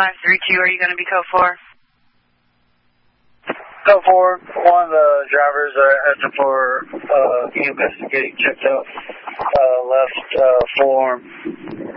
532, are you going to be code 4? Code 4, one of the drivers asking for EMS getting checked out, left form